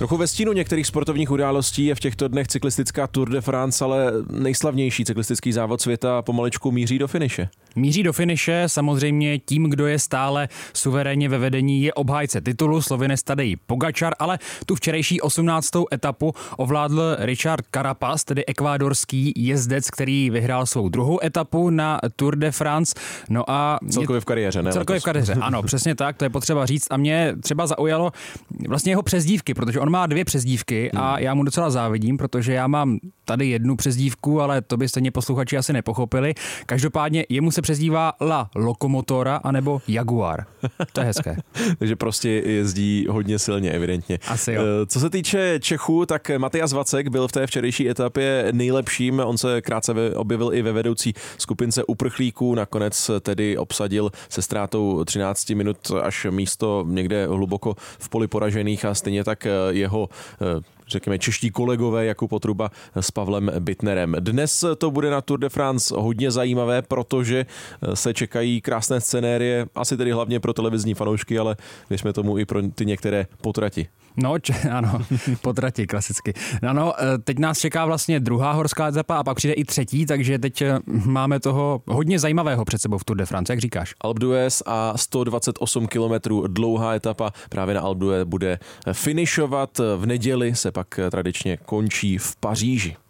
Trochu ve stínu některých sportovních událostí je v těchto dnech cyklistická Tour de France, ale nejslavnější cyklistický závod světa pomaličku míří do finiše. Míří do finiše, samozřejmě tím, kdo je stále suverénně ve vedení, je obhájce titulu, Slovinec Tadej Pogačar, ale tu včerejší 18. etapu ovládl Richard Carapaz, tedy ekvádorský jezdec, který vyhrál svou druhou etapu na Tour de France. No a celkově v kariéře, ne? Celkově v kariéře, ano, přesně tak, to je potřeba říct. A mě třeba zaujalo vlastně jeho přezdívky, protože on má 2 přezdívky a já mu docela závidím, protože já mám tady 1 přezdívku, ale to by stejně posluchači asi nepochopili. Každopádně jemu se přezdívá La Lokomotora anebo Jaguar. To je hezké. Takže prostě jezdí hodně silně, evidentně. Asi jo. Co se týče Čechů, tak Matyas Vacek byl v té včerejší etapě nejlepším. On se krátce objevil i ve vedoucí skupince uprchlíků. Nakonec tedy obsadil se ztrátou 13 minut až místo někde hluboko v poli poražených a stejně tak jeho řekněme čeští kolegové Jakub Potruba s Pavlem Bittnerem. Dnes to bude na Tour de France hodně zajímavé, protože se čekají krásné scenérie, asi tedy hlavně pro televizní fanoušky, ale věřme tomu i pro ty některé potrati. No, ano, potrati klasicky. Ano, teď nás čeká vlastně druhá horská etapa a pak přijde i třetí, takže teď máme toho hodně zajímavého před sebou v Tour de France, jak říkáš. Alpe d'Huez a 128 kilometrů dlouhá etapa právě na Alpe d'Huez bude finišovat. V neděli se pak tradičně končí v Paříži.